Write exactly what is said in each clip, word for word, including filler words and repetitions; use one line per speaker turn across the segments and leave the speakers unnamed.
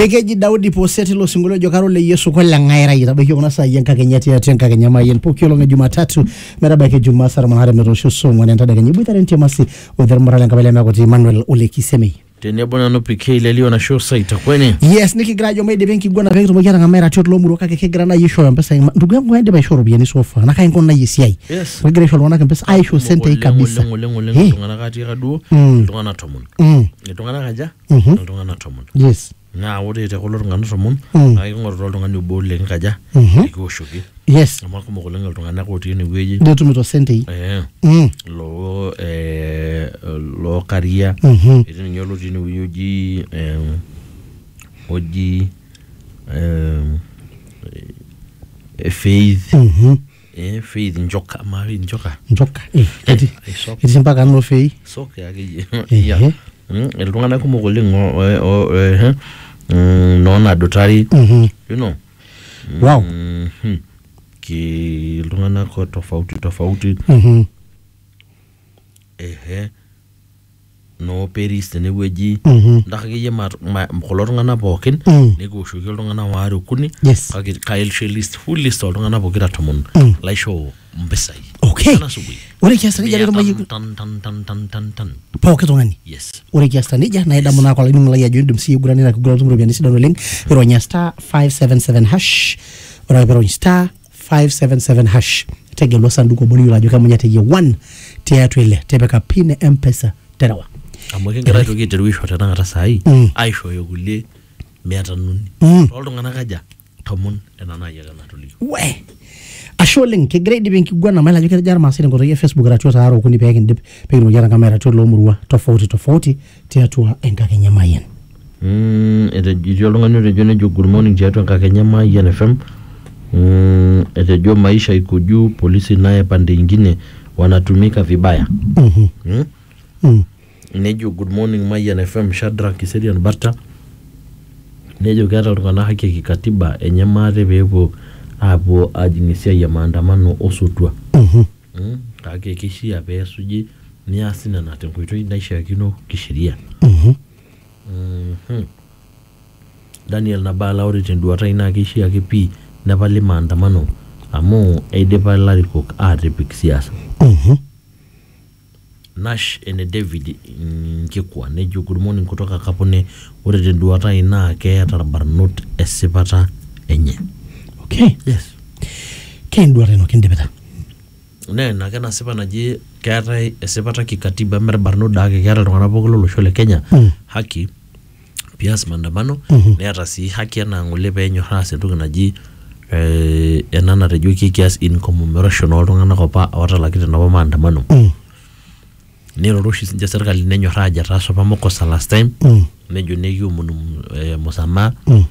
Ekeji Daudi Poseti lo singolo jokaro le Yesu kwa langaira itabaki kuna saa yanka kenyati ya tenka kenyama yen pokyo lo Jumatatu merabake Juma sara manhare merosho so mwanenta daga nyibuita renti masi udhar marala ngabele makoti Emmanuel Ole Kisemi
tene bona no pike ile leo na show site kweni
yes niki grajo mede benki gona vekto mojana ngamera tot lo muro kake kegrana yisho mpesa ndugu yangu ende ba shoro bieni sofa na kai ngona yisiai
yes
wegre shoro wana mpesa aisho sente kabisa
lengo lengo tungana kati kadu tungana tomon tungana kaja tungana tomon
yes
na wote te kolor ngana tomon ay ngoro tungana bolle ngaja iko shoki
yes
amako mo kolenga tungana ko tiene weji
ndio tumito sente
eh lo eh lo karia ite nyolo tini uyoji eh oji eh faith eh faith njoka mari njoka
njoka eh eti eti mpaka no fei
soka yake ya mm el tungana ko mo kolenga eh nona dotari you know
wow
ki tungana ko tofauti tofauti
mhm
ehe no peris ne weji ndax ge yema mkolor ngana bokin ne go shugel ngana waru kuni kage kail list full list ngana bokira tomon la show mbesai
okay ore kiasa nija lero mayi
tan tan tan tan tan tan
poke tongani yes ore kiasa nija na eda mona kwa limu la ya jundum si gurani na kugura tumro bya nisida no link ero nya star five seven seven hash ora ero star five seven seven hash tege lo sanduko boni yula joka munya tege one teatu ile tebeka pine mpesa terawa
amweke ngara to gite wisho tana ngata sai aisho yogule miata nuni toldo ngana kaja tomon enana yaga na tuli
we asholing ke grade benki gwana mala joka jar masire ngoro ye Facebook ra tuta haro kuni peke ndip peke ngara kamera to lo murwa tofauti tofauti teatu enka kenyama yen
mm ede jolo ngani re jone jo good morning teatu enka kenyama yen F M mm ede jo maisha iko juu polisi naye pande nyingine wanatumika vibaya
mhm
mm?
mm
nejo good morning Mayan F M Shadrack Kiserian Barta nejo gara tungana haki kikatiba enyamare bebo abo ajinisia ya maandamano osutwa
mhm
mm kake kishia besuji ni asina na tenkuito inaisha kino kisheria
mhm
mhm Daniel Nabala ore tenduata ina kishia kipi na pale maandamano amo edepa larikok atepik siasa
mhm
Nash ene David ngekwa nejo good morning kutoka kapone ore tenduata ina keeta barnot esipata enye
okay
yes
kendo reno kindebeta
ne na kana sipa naji keeta esipata kikatiba mer barnot dake keeta tungana pokolo losho le Kenya haki pias maandamano neeta si haki na ngole penyo hase ntoki naji eh enana rejoki kias in commemoration oltungana kopa watalakite nabo maandamano nero roshi sinja serikali nenyo raja taso pamokosa last time
mm.
nejo neyo munu e, mosama
mm.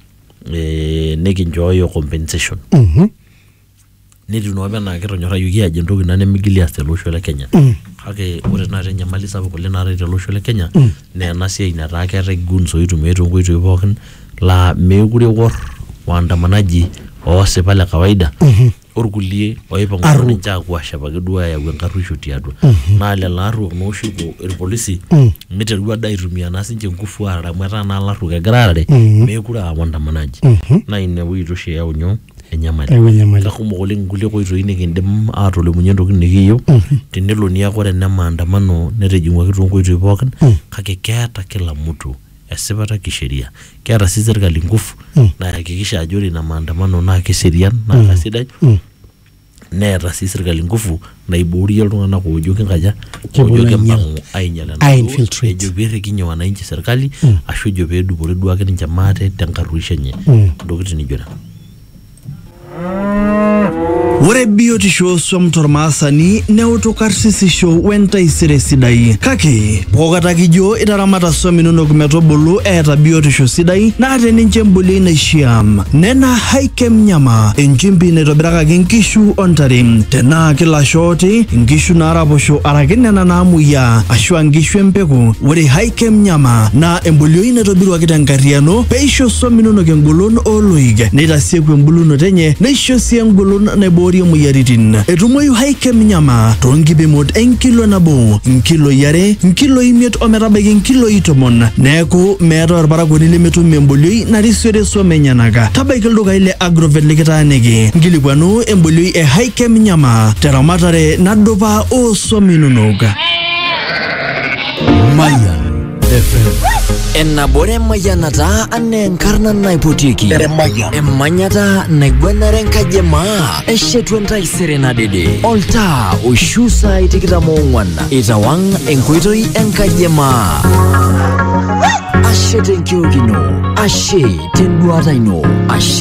e, negi njoyo compensation
mhm
nidu no bana kero nyora yugi aje ndogi nane migili astelusho le Kenya
mm.
hake ore na renya mali sabu kule na rete lusho le Kenya
mm.
ne na sia ina ra kere gunso itu meto ngoito iboken la megure wor waandamanaji ose pale kawaida mhm orgulie oipa ngoni njagwa shabage duwa ya wenkarusho tiadwa na le laru no shugo er polisi miterwa daitumia nasinje ngufu ara mwata na laru kegrare mekura awandamanaji na ine wito she ya unyo enyamali takumo kole ngule ko ito ine kindem atole munyendo kinikiyo tenelo ni akore na maandamano netejingwa kitongo ito ipokan kake keata kila mtu esipata kisheria keata si serikali ngufu na hakikisha ajori na maandamano na kisheria na kasidai neeta si serikali ngufu na iburi yaltungana ko joke ngaja ko joke mbangu ainyala na ejo bere kinyo wananchi serikali asho jo be dubore duake ni jamate tankarusha nye ndokiti ni jora
Ore biotisho somtormasani neutokarsisisho wenta isire sidai kake pokata kijo itaramata sominono kumetobulu eeta biotisho sidai na teninche mbuli naishiam nena haikem nyama enchimbi naitobirakaki nkishu ontare tena kila shoti nkishu naraposho araki nena naamuya ashua nkishu empeku ore haikem nyama na embolioi naitobiruaki tenkariano peisho sominono kengolon oloik neitasieku embulunoto enye neisho si engolon naibori nkulie moyiaritin. Etumoyu Haikem Nyama toonkipimot enkilo nabo, nkiloi are, nkiloi imiet ometabaiki nkiloi tomon. Neeku meeta orparakuoni lemetum embolioi narisiore swam enyenak. Tabaiki ildukai le Agrovet likitaaniki. Nkilikuanu embolioi e Haikem Nyama teramatare nadupa oswam inonok.
Mayan F M. Enabore mayanata ane enkarna naipotiki. Emanyata naigwenare nkajemaa. Eshetu entaisere nadede. Olta ushusa itikitamo ong'uan. Itawang enkoitoi enkajemaa. Ashe tenkiokino. Ashe tenduata ino. Ashe